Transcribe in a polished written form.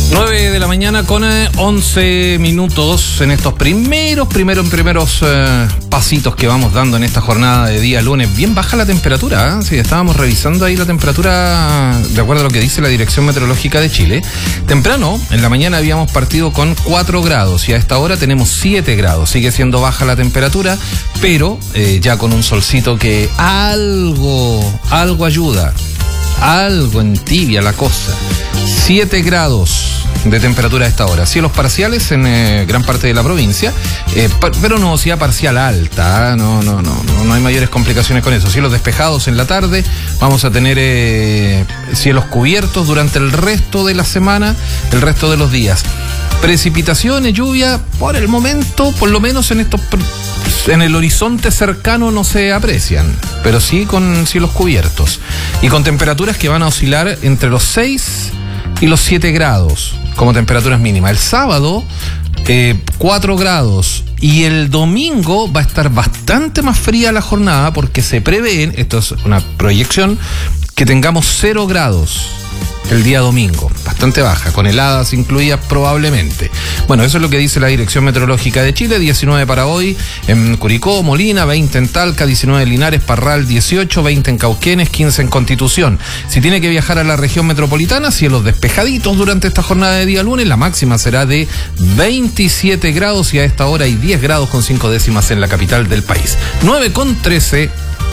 9 de la mañana con 11 minutos en estos primeros pasitos que vamos dando en esta jornada de día lunes. Bien baja la temperatura, ¿eh? Sí, estábamos revisando ahí la temperatura de acuerdo a lo que dice la Dirección Meteorológica de Chile. Temprano, en la mañana habíamos partido con 4 grados y a esta hora tenemos 7 grados. Sigue siendo baja la temperatura, pero ya con un solcito que algo ayuda. Algo entibia la cosa. 7 grados de temperatura a esta hora. Cielos parciales en gran parte de la provincia, pero nubosidad parcial alta. No hay mayores complicaciones con eso. Cielos despejados en la tarde. Vamos a tener cielos cubiertos durante el resto de la semana, el resto de los días. Precipitaciones, lluvia, por el momento, por lo menos en el horizonte cercano no se aprecian, pero sí con cielos cubiertos y con temperaturas que van a oscilar entre los 6 y los 7 grados como temperaturas mínimas. El sábado 4 grados y el domingo va a estar bastante más fría la jornada porque se prevé, esto es una proyección, que tengamos 0 grados el día domingo, bastante baja, con heladas incluidas probablemente. Bueno, eso es lo que dice la Dirección Meteorológica de Chile. 19 para hoy en Curicó, Molina, 20 en Talca, 19 en Linares, Parral 18, 20 en Cauquenes, 15 en Constitución. Si tiene que viajar a la región metropolitana, cielos despejaditos durante esta jornada de día lunes, la máxima será de 27 grados y a esta hora hay 10 grados con 5 décimas en la capital del país. 9 con 13.